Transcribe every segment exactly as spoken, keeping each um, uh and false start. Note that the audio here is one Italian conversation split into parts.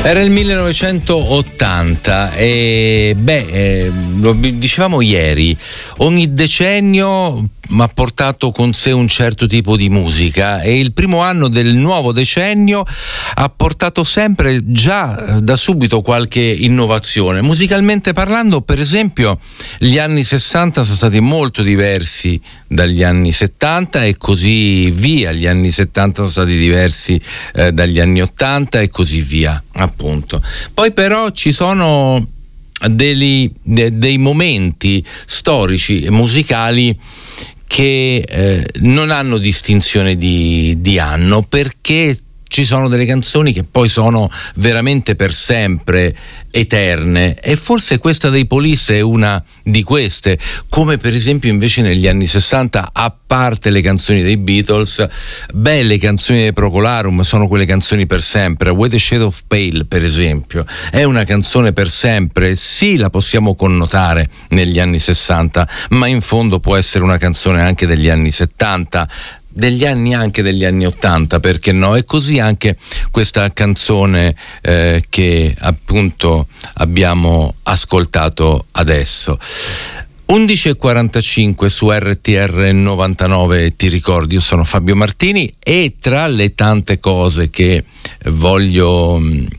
Era il millenovecentottanta e beh, eh, lo dicevamo ieri, ogni decennio ha portato con sé un certo tipo di musica e il primo anno del nuovo decennio ha portato sempre già da subito qualche innovazione. Musicalmente parlando, per esempio, gli anni sessanta sono stati molto diversi dagli anni settanta e così via, gli anni settanta sono stati diversi eh, dagli anni ottanta e così via, appunto. Poi però ci sono dei, de, dei momenti storici e musicali che eh, non hanno distinzione di, di anno, perché ci sono delle canzoni che poi sono veramente per sempre eterne, e forse questa dei Police è una di queste, come per esempio invece negli anni sessanta, a parte le canzoni dei Beatles, beh, le canzoni dei Procolarum sono quelle canzoni per sempre. With the Shade of Pale, per esempio, è una canzone per sempre, sì, la possiamo connotare negli anni sessanta, ma in fondo può essere una canzone anche degli anni settanta, degli anni anche degli anni ottanta, perché no? E così anche questa canzone eh, che appunto abbiamo ascoltato adesso. undici e quarantacinque su R T R novantanove, ti ricordi, io sono Fabio Martini e tra le tante cose che voglio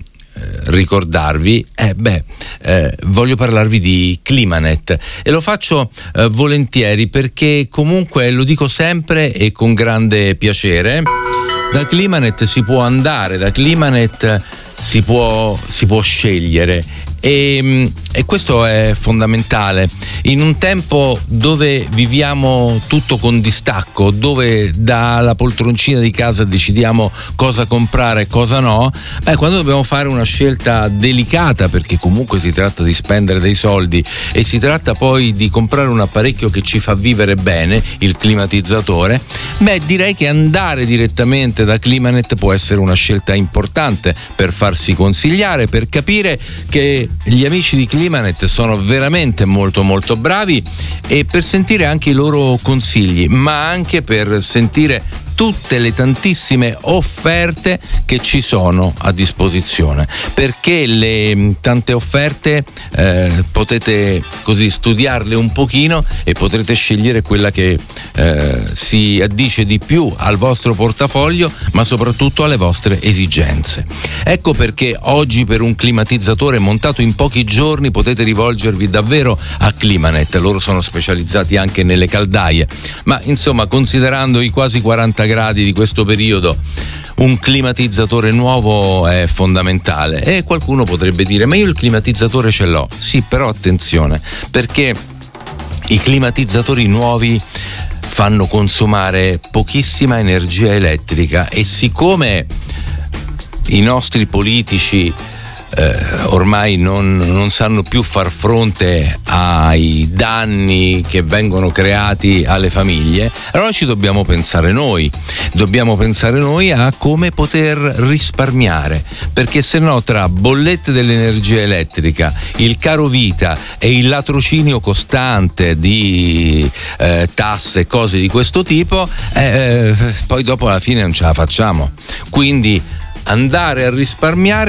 ricordarvi, eh beh, eh, voglio parlarvi di Climanet, e lo faccio eh, volentieri, perché comunque lo dico sempre e con grande piacere. Da Climanet si può andare, da Climanet si può, si può scegliere, e, e questo è fondamentale in un tempo dove viviamo tutto con distacco, dove dalla poltroncina di casa decidiamo cosa comprare e cosa no. Beh, quando dobbiamo fare una scelta delicata, perché comunque si tratta di spendere dei soldi e si tratta poi di comprare un apparecchio che ci fa vivere bene, il climatizzatore, beh, direi che andare direttamente da Climanet può essere una scelta importante per farsi consigliare, per capire che gli amici di Climanet sono veramente molto molto bravi, e per sentire anche i loro consigli, ma anche per sentire tutte le tantissime offerte che ci sono a disposizione, perché le tante offerte eh, potete così studiarle un pochino e potrete scegliere quella che eh, si addice di più al vostro portafoglio, ma soprattutto alle vostre esigenze. Ecco perché oggi, per un climatizzatore montato in pochi giorni, potete rivolgervi davvero a Climanet. Loro sono specializzati anche nelle caldaie, ma insomma, considerando i quasi quaranta gradi di questo periodo, un climatizzatore nuovo è fondamentale. E qualcuno potrebbe dire: ma io il climatizzatore ce l'ho. Sì, però attenzione, perché i climatizzatori nuovi fanno consumare pochissima energia elettrica, e siccome i nostri politici Eh, ormai non, non sanno più far fronte ai danni che vengono creati alle famiglie, allora ci dobbiamo pensare noi, dobbiamo pensare noi a come poter risparmiare, perché se no, tra bollette dell'energia elettrica, il caro vita e il latrocinio costante di eh, tasse e cose di questo tipo, eh, poi dopo alla fine non ce la facciamo. Quindi andare a risparmiare